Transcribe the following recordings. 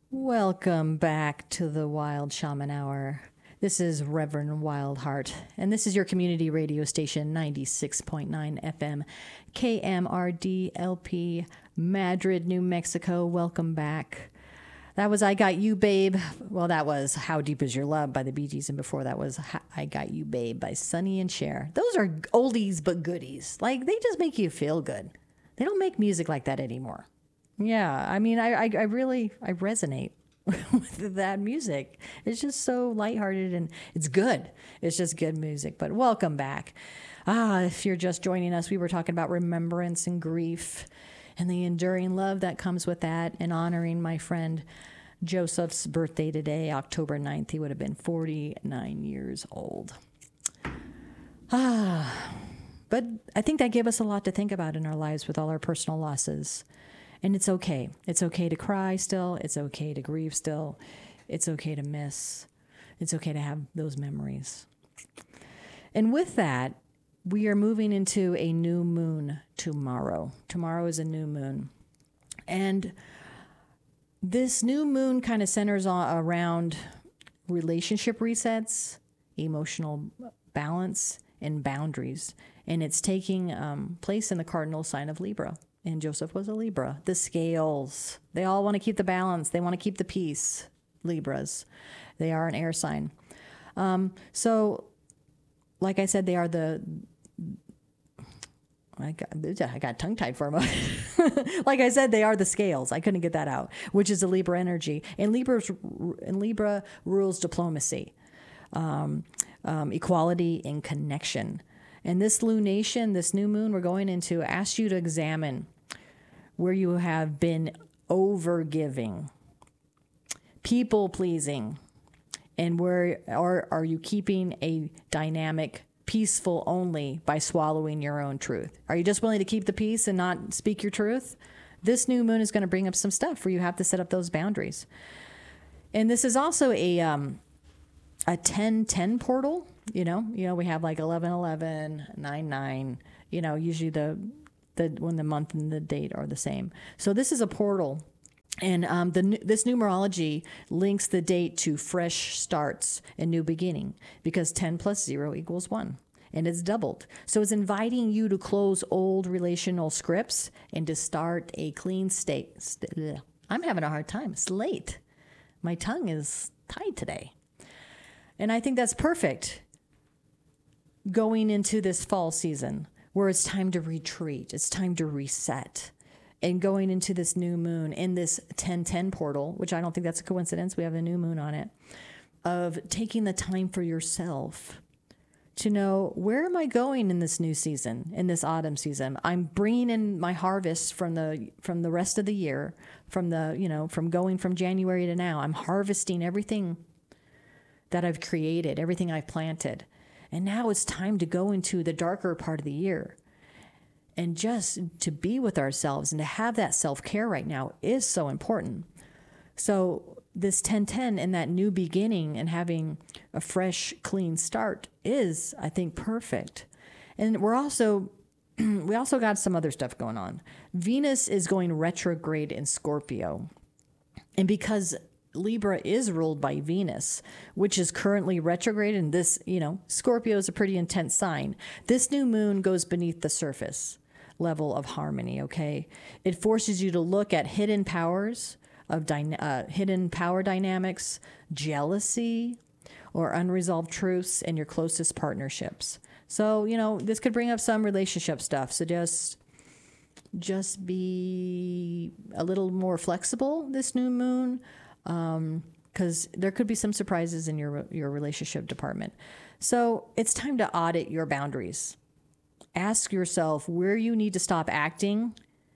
Welcome back to the Wild Shaman Hour. This is Reverend Wildheart, and this is your community radio station, 96.9 FM, KMRDLP, Madrid, New Mexico. Welcome back. That was I Got You, Babe. Well, that was How Deep Is Your Love by the Bee Gees, and before that was I Got You, Babe by Sonny and Cher. Those are oldies but goodies. Like, they just make you feel good. They don't make music like that anymore. Yeah, I mean, I really resonate with that music. It's just so lighthearted and it's good. It's just good music. But welcome back. If you're just joining us, we were talking about remembrance and grief and the enduring love that comes with that, and honoring my friend Joseph's birthday today, October 9th. He would have been 49 years old. But I think that gave us a lot to think about in our lives with all our personal losses. And it's okay. It's okay to cry still. It's okay to grieve still. It's okay to miss. It's okay to have those memories. And with that, we are moving into a new moon tomorrow. Tomorrow is a new moon. And this new moon kind of centers around relationship resets, emotional balance, and boundaries. And it's taking place in the cardinal sign of Libra. And Joseph was a Libra. The scales, they all want to keep the balance. They want to keep the peace, Libras. They are an air sign. So, like I said, they are I got tongue-tied for a moment. Like I said, they are the scales. I couldn't get that out, which is the Libra energy. And Libra rules diplomacy, equality, and connection. And this lunation, this new moon we're going into, asks you to examine where you have been overgiving, people-pleasing, and where are you keeping a dynamic peaceful only by swallowing your own truth? Are you just willing to keep the peace and not speak your truth? This new moon is going to bring up some stuff where you have to set up those boundaries. And this is also a 10-10 portal. You know, we have like 11-11, 9-9, usually the when the month and the date are the same. So this is a portal. And this numerology links the date to fresh starts and new beginning, because 10 plus 0 equals 1. And it's doubled. So it's inviting you to close old relational scripts and to start a clean state. I'm having a hard time. It's late. My tongue is tied today. And I think that's perfect going into this fall season where it's time to retreat. It's time to reset. And going into this new moon in this 10-10 portal, which I don't think that's a coincidence, we have a new moon on it, of taking the time for yourself to know, where am I going in this new season, in this autumn season? I'm bringing in my harvest from the rest of the year, from going from January to now. I'm harvesting everything that I've created, everything I've planted. And now it's time to go into the darker part of the year. And just to be with ourselves and to have that self-care right now is so important. So this 10-10 and that new beginning and having a fresh, clean start is, I think, perfect. And we also got some other stuff going on. Venus is going retrograde in Scorpio. And because Libra is ruled by Venus, which is currently retrograde, and this, Scorpio is a pretty intense sign. This new moon goes beneath the surface level of harmony, okay? It forces you to look at hidden powers of hidden power dynamics, jealousy, or unresolved truths in your closest partnerships. So, this could bring up some relationship stuff. So just be a little more flexible this new moon, because there could be some surprises in your relationship department. So it's time to audit your boundaries. Ask yourself where you need to stop acting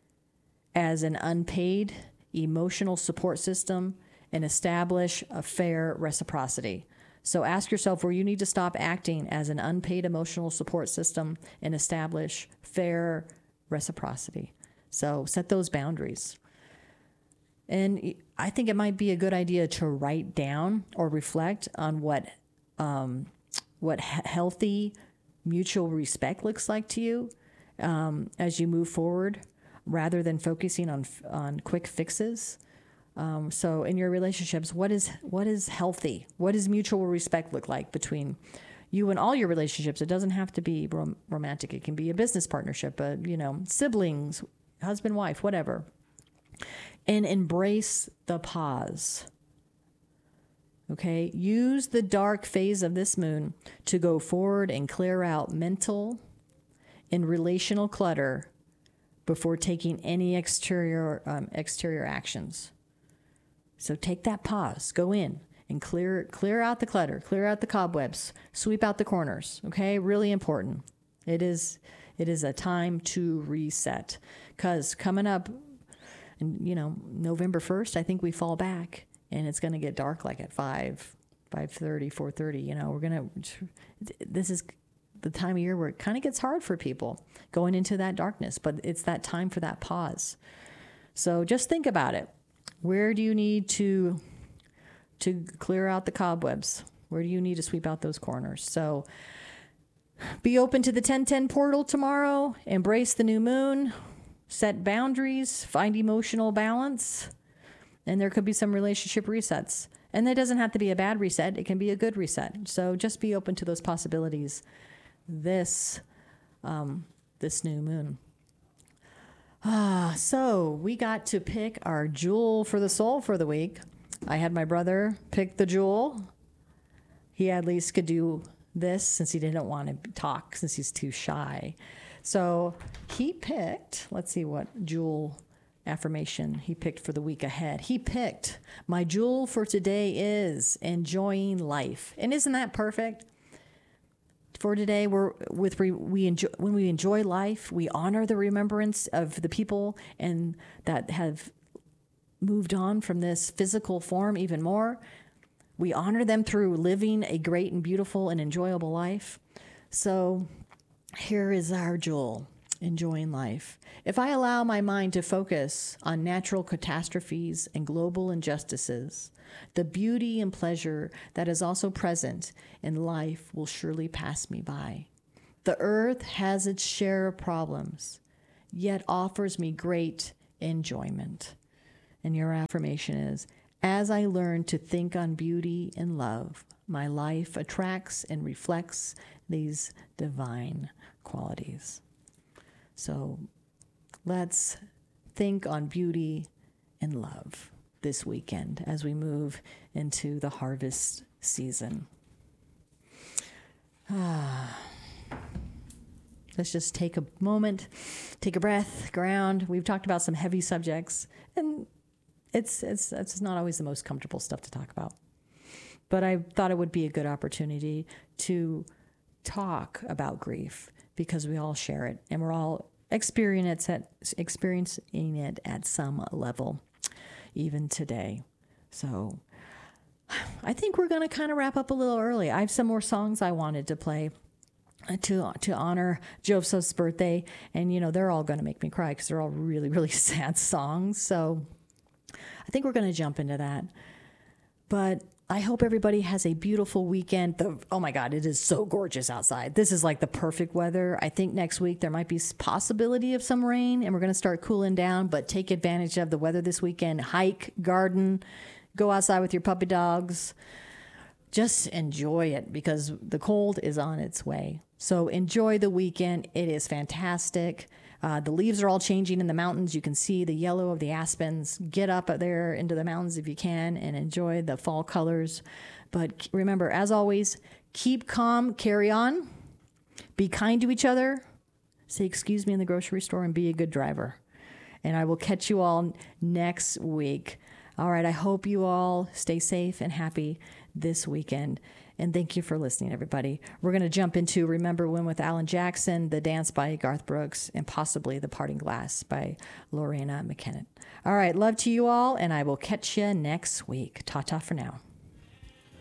as an unpaid emotional support system and establish a fair reciprocity. So ask yourself where you need to stop acting as an unpaid emotional support system and establish fair reciprocity. So set those boundaries. And I think it might be a good idea to write down or reflect on what healthy mutual respect looks like to you as you move forward, rather than focusing on quick fixes. So in your relationships, what is healthy? What does mutual respect look like between you and all your relationships? It doesn't have to be romantic. It can be a business partnership, siblings, husband, wife, whatever. And embrace the pause. Okay? Use the dark phase of this moon to go forward and clear out mental and relational clutter before taking any exterior actions. So take that pause, go in and clear out the clutter, clear out the cobwebs, sweep out the corners. Okay, really important. It is a time to reset, because coming up, November 1st, I think we fall back, and it's going to get dark like at 5:30, 4:30. This is the time of year where it kind of gets hard for people going into that darkness, but it's that time for that pause. So just think about it. Where do you need to clear out the cobwebs? Where do you need to sweep out those corners? So be open to the 1010 portal tomorrow. Embrace the new moon. Set boundaries. Find emotional balance. And there could be some relationship resets. And that doesn't have to be a bad reset. It can be a good reset. So just be open to those possibilities this new moon. So we got to pick our jewel for the soul for the week. I had my brother pick the jewel. He at least could do this since he didn't want to talk, since he's too shy. So he picked, let's see what jewel affirmation he picked for the week ahead. He picked, my jewel for today is enjoying life. And isn't that perfect? For today, when we enjoy life, we honor the remembrance of the people and that have moved on from this physical form even more. We honor them through living a great and beautiful and enjoyable life. So here is our jewel, enjoying life. If I allow my mind to focus on natural catastrophes and global injustices, the beauty and pleasure that is also present in life will surely pass me by. The earth has its share of problems, yet offers me great enjoyment. And your affirmation is, as I learn to think on beauty and love, my life attracts and reflects these divine qualities. So let's think on beauty and love this weekend as we move into the harvest season. Let's just take a moment, take a breath, ground. We've talked about some heavy subjects, and it's not always the most comfortable stuff to talk about. But I thought it would be a good opportunity to talk about grief, because we all share it and we're all experiencing it at some level, even today. So I think we're going to kind of wrap up a little early. I have some more songs I wanted to play to honor Joseph's birthday. And, they're all going to make me cry because they're all really, really sad songs. So I think we're going to jump into that. But I hope everybody has a beautiful weekend. Oh my God, it is so gorgeous outside. This is like the perfect weather. I think next week there might be possibility of some rain and we're going to start cooling down, but take advantage of the weather this weekend. Hike, garden, go outside with your puppy dogs. Just enjoy it because the cold is on its way. So enjoy the weekend. It is fantastic. The leaves are all changing in the mountains. You can see the yellow of the aspens. Get up there into the mountains if you can and enjoy the fall colors. But remember, as always, keep calm, carry on, be kind to each other, say excuse me in the grocery store, and be a good driver. And I will catch you all next week. All right, I hope you all stay safe and happy this weekend. And thank you for listening, everybody. We're going to jump into Remember When with Alan Jackson, The Dance by Garth Brooks, and possibly The Parting Glass by Lorena McKennitt. All right, love to you all, and I will catch you next week. Ta-ta for now.